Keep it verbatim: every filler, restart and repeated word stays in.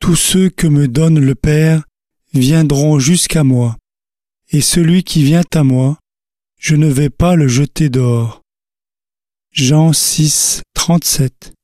Tous ceux que me donne le Père viendront jusqu'à moi, et celui qui vient à moi, je ne vais pas le jeter dehors. Jean six, trente-sept.